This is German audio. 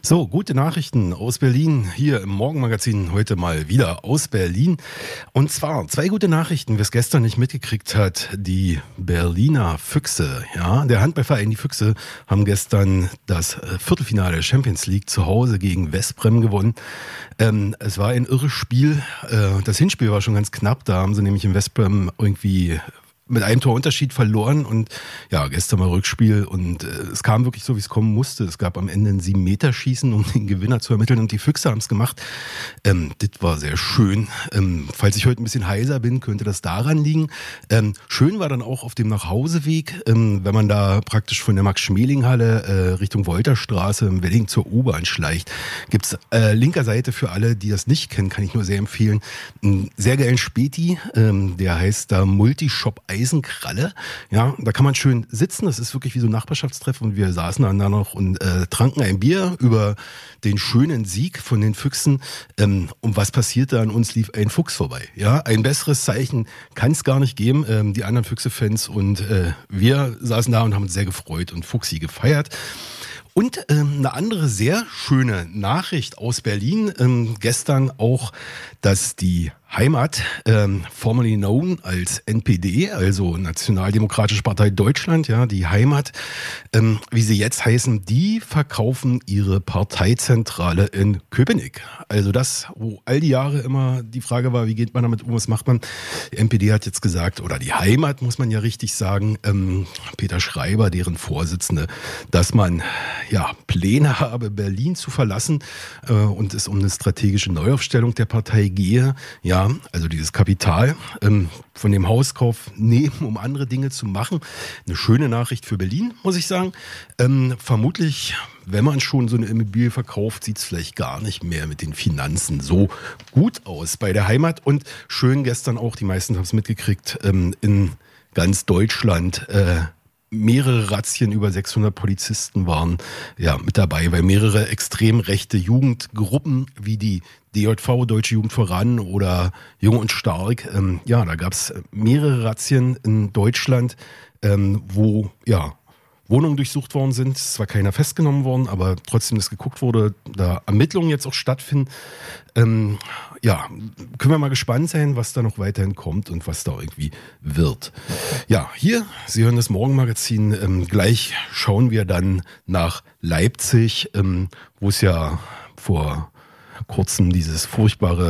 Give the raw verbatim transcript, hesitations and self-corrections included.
So, gute Nachrichten aus Berlin, hier im Morgenmagazin heute mal wieder aus Berlin. Und zwar zwei gute Nachrichten, wer es gestern nicht mitgekriegt hat, die Berliner Füchse, ja, der Handballverein Die Füchse haben gestern das Viertelfinale der Champions League zu Hause gegen Westbrem gewonnen. Ähm, es war ein irres Spiel, äh, das Hinspiel war schon ganz knapp, da haben sie nämlich in Westbrem irgendwie mit einem Torunterschied verloren und ja, gestern mal Rückspiel und äh, es kam wirklich so, wie es kommen musste. Es gab am Ende ein sieben-Meter-Schießen, um den Gewinner zu ermitteln und die Füchse haben es gemacht. Ähm, das war sehr schön. Ähm, falls ich heute ein bisschen heiser bin, könnte das daran liegen. Ähm, schön war dann auch auf dem Nachhauseweg, ähm, wenn man da praktisch von der Max-Schmeling-Halle äh, Richtung Wolterstraße im Wedding zur U-Bahn schleicht. Gibt's äh, linker Seite für alle, die das nicht kennen, kann ich nur sehr empfehlen, einen sehr geilen Späti, ähm, der heißt da Multishop Eisenkralle, ja, da kann man schön sitzen, das ist wirklich wie so ein Nachbarschaftstreff und wir saßen dann da noch und äh, tranken ein Bier über den schönen Sieg von den Füchsen. Ähm, und was passierte? An uns lief ein Fuchs vorbei, ja, ein besseres Zeichen kann es gar nicht geben, ähm, die anderen Füchse-Fans und äh, wir saßen da und haben uns sehr gefreut und Fuchsi gefeiert. Und ähm, eine andere sehr schöne Nachricht aus Berlin, ähm, gestern auch, dass die Heimat, ähm, formerly known als N P D, also Nationaldemokratische Partei Deutschland, ja, die Heimat, ähm, wie sie jetzt heißen, die verkaufen ihre Parteizentrale in Köpenick. Also das, wo all die Jahre immer die Frage war, wie geht man damit um, was macht man? Die N P D hat jetzt gesagt, oder die Heimat, muss man ja richtig sagen, ähm, Peter Schreiber, deren Vorsitzende, dass man ja Pläne habe, Berlin zu verlassen äh, und es um eine strategische Neuaufstellung der Partei gehe. Ja, also dieses Kapital ähm, von dem Hauskauf nehmen, um andere Dinge zu machen. Eine schöne Nachricht für Berlin, muss ich sagen. Ähm, vermutlich, wenn man schon so eine Immobilie verkauft, sieht es vielleicht gar nicht mehr mit den Finanzen so gut aus bei der Heimat. Und schön gestern auch, die meisten haben es mitgekriegt, ähm, in ganz Deutschland äh, mehrere Razzien, über sechshundert Polizisten waren ja mit dabei, weil mehrere extrem rechte Jugendgruppen wie die D J V, Deutsche Jugend voran oder Jung und Stark, ähm, ja, da gab es mehrere Razzien in Deutschland, ähm, wo ja Wohnungen durchsucht worden sind. Es war keiner festgenommen worden, aber trotzdem ist geguckt wurde, da Ermittlungen jetzt auch stattfinden. Ähm, ja, können wir mal gespannt sein, was da noch weiterhin kommt und was da irgendwie wird. Ja, hier, Sie hören das Morgenmagazin. Ähm, gleich schauen wir dann nach Leipzig, ähm, wo es ja vor kurzem dieses furchtbare